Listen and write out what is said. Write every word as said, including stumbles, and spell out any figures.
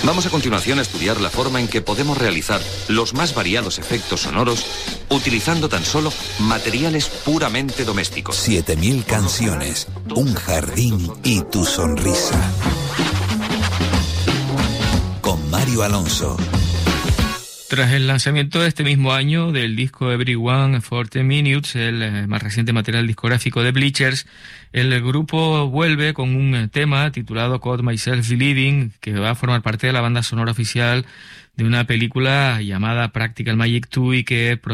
Vamos a continuación a estudiar la forma en que podemos realizar los más variados efectos sonoros utilizando tan solo materiales puramente domésticos. Siete mil canciones, un jardín y tu sonrisa. Con Mario Alonso. Tras el lanzamiento de este mismo año del disco Everyone for ten minutes, el más reciente material discográfico de Bleachers, el grupo vuelve con un tema titulado Caught Myself Bleeding, que va a formar parte de la banda sonora oficial de una película llamada Practical Magic dos y que